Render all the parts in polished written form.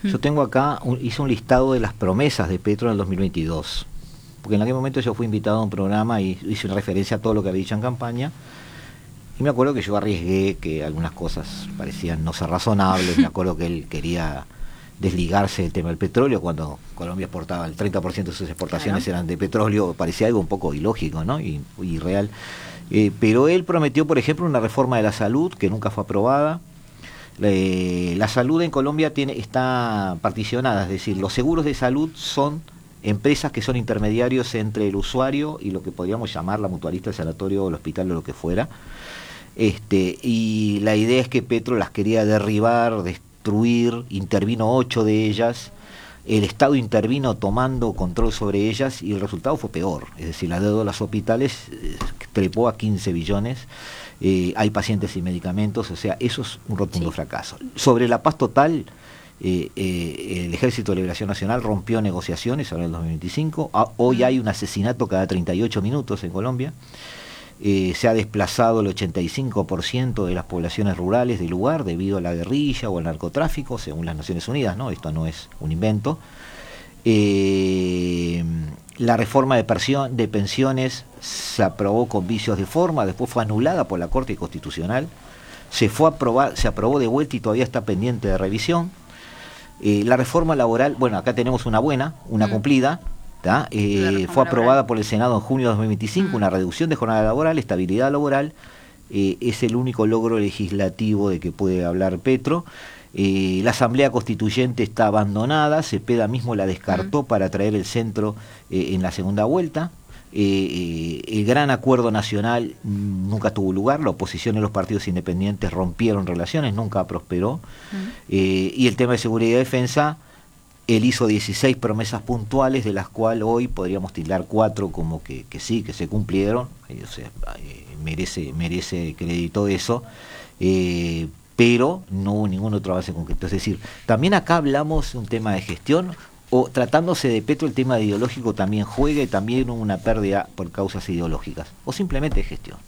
Yo tengo acá, hice un listado de las promesas de Petro en el 2022, porque en aquel momento yo fui invitado a un programa y hice una referencia a todo lo que había dicho en campaña, y me acuerdo que yo arriesgué que algunas cosas parecían no ser razonables. Me acuerdo que él quería desligarse del tema del petróleo cuando Colombia exportaba el 30% de sus exportaciones eran de petróleo. Parecía algo un poco ilógico, ¿no? y irreal. Pero él prometió, por ejemplo, una reforma de la salud que nunca fue aprobada. La salud en Colombia está particionada, es decir, los seguros de salud son empresas que son intermediarios entre el usuario y lo que podríamos llamar la mutualista, el sanatorio, el hospital o lo que fuera. Y la idea es que Petro las quería derribar, destruir, intervino 8 de ellas, el Estado intervino tomando control sobre ellas y el resultado fue peor, es decir, la deuda de los hospitales trepó a 15 billones, hay pacientes sin medicamentos, o sea, eso es un rotundo fracaso. Sobre la paz total, el Ejército de Liberación Nacional rompió negociaciones ahora en el 2025, hoy hay un asesinato cada 38 minutos en Colombia. Se ha desplazado el 85% de las poblaciones rurales del lugar debido a la guerrilla o al narcotráfico, según las Naciones Unidas, ¿no? Esto no es un invento. La reforma de pensiones se aprobó con vicios de forma, después fue anulada por la Corte Constitucional, se aprobó de vuelta y todavía está pendiente de revisión. La reforma laboral, bueno, acá tenemos una buena, una cumplida. Fue aprobada por el Senado en junio de 2025, una reducción de jornada laboral, estabilidad laboral, es el único logro legislativo de que puede hablar Petro. La Asamblea Constituyente está abandonada, Cepeda mismo la descartó para traer el centro en la segunda vuelta. El gran acuerdo nacional nunca tuvo lugar, la oposición y los partidos independientes rompieron relaciones, nunca prosperó. Y el tema de seguridad y defensa, él hizo 16 promesas puntuales, de las cuales hoy podríamos tildar 4 como que sí, que se cumplieron, o sea, merece crédito eso, pero no hubo ningún otro avance concreto. Es decir, también acá hablamos de un tema de gestión, o tratándose de Petro el tema ideológico también juega y también hubo una pérdida por causas ideológicas, o simplemente de gestión.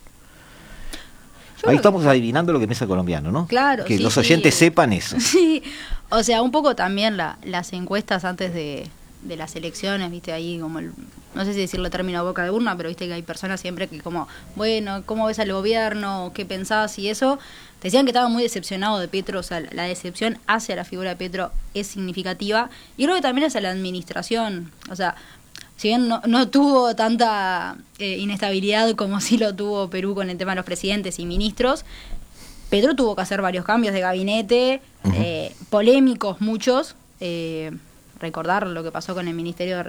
Ahí estamos adivinando lo que piensa el colombiano, ¿no? Claro, que los oyentes sepan eso. Sí, o sea, un poco también las encuestas antes de las elecciones, viste, ahí como no sé si decirlo término boca de urna, pero viste que hay personas siempre que como, bueno, ¿cómo ves al gobierno? ¿Qué pensás? Y eso, te decían que estaba muy decepcionado de Petro, o sea, la decepción hacia la figura de Petro es significativa, y creo que también hacia la administración, o sea, si bien no tuvo tanta inestabilidad como sí lo tuvo Perú con el tema de los presidentes y ministros, Petro tuvo que hacer varios cambios de gabinete, polémicos muchos, recordar lo que pasó con el ministro,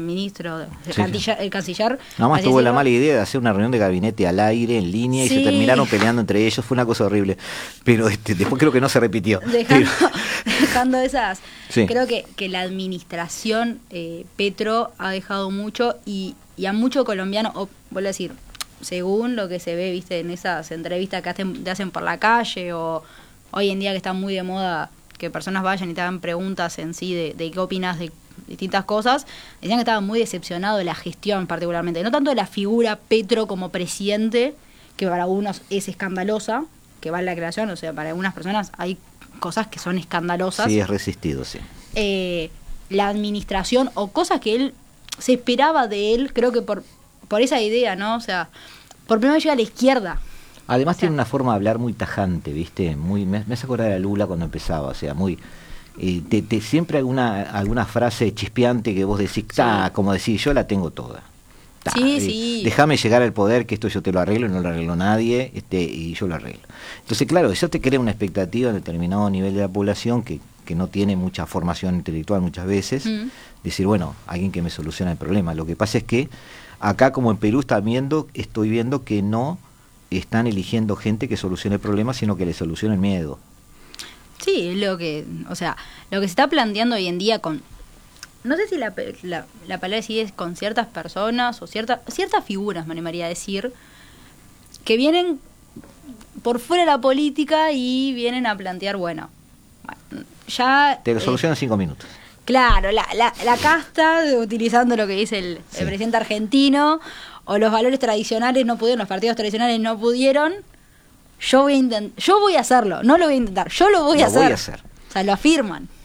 el canciller. Nada más tuvo la mala idea de hacer una reunión de gabinete al aire, en línea, y se terminaron peleando entre ellos, fue una cosa horrible, pero después creo que no se repitió. Dejando esas, creo que la administración Petro ha dejado mucho y a mucho colombiano, vuelvo a decir, según lo que se ve, viste, en esas entrevistas que hacen por la calle, o hoy en día que está muy de moda que personas vayan y te hagan preguntas en sí de qué opinas de distintas cosas, decían que estaba muy decepcionado de la gestión particularmente, no tanto de la figura Petro como presidente, que para algunos es escandalosa, que va en la creación, o sea, para algunas personas hay cosas que son escandalosas. Sí, es resistido, sí. La administración o cosas que él se esperaba de él, creo que por esa idea, ¿no? O sea, por primera vez llega a la izquierda. Además tiene una forma de hablar muy tajante, ¿viste? Me hace acordar a Lula cuando empezaba, o sea, muy... siempre alguna frase chispeante que vos decís, como decís, yo la tengo toda. Sí. Déjame llegar al poder, que esto yo te lo arreglo, no lo arreglo nadie, y yo lo arreglo. Entonces, claro, eso te crea una expectativa en determinado nivel de la población que no tiene mucha formación intelectual muchas veces, decir, bueno, alguien que me soluciona el problema. Lo que pasa es que acá, como en Perú, estoy viendo que no están eligiendo gente que solucione el problema, sino que le solucione el miedo. Sí, o sea, lo que se está planteando hoy en día con, no sé si la palabra sí es con ciertas personas o ciertas figuras, me animaría a decir, que vienen por fuera de la política y vienen a plantear, bueno, ya... Te lo solucionan 5 minutos. Claro, la casta, utilizando lo que dice el presidente argentino, o los valores tradicionales no pudieron, los partidos tradicionales no pudieron, yo voy a hacerlo, no lo voy a intentar, yo lo voy a hacer. O sea, lo afirman.